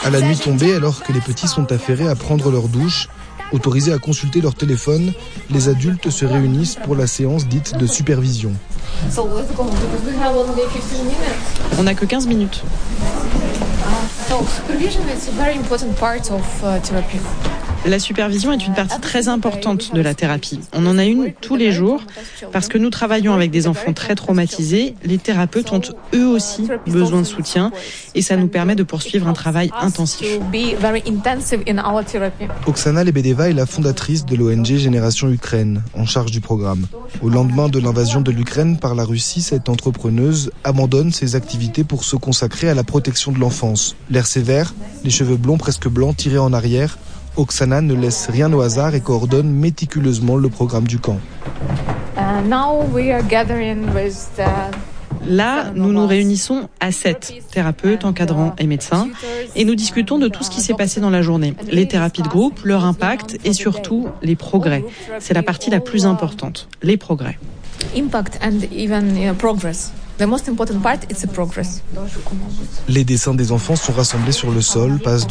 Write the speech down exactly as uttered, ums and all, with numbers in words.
À la nuit tombée, alors que les petits sont affairés à prendre leur douche, autorisés à consulter leur téléphone, les adultes se réunissent pour la séance dite de supervision. On n'a que quinze minutes. La supervision est une partie très importante de la thérapie. On en a une tous les jours parce que nous travaillons avec des enfants très traumatisés. Les thérapeutes ont eux aussi besoin de soutien et ça nous permet de poursuivre un travail intensif. Oksana Lebedeva est la fondatrice de l'O N G Génération Ukraine, en charge du programme. Au lendemain de l'invasion de l'Ukraine par la Russie, cette entrepreneuse abandonne ses activités pour se consacrer à la protection de l'enfance. L'air sévère, les cheveux blonds presque blancs tirés en arrière, Oksana ne laisse rien au hasard et coordonne méticuleusement le programme du camp. Là, nous nous réunissons à sept, thérapeutes, encadrants et médecins, et nous discutons de tout ce qui s'est passé dans la journée. Les thérapies de groupe, leur impact et surtout les progrès. C'est la partie la plus importante, les progrès. Impact and even progress. The most important part is the progress. Les dessins des enfants sont rassemblés sur le sol, passent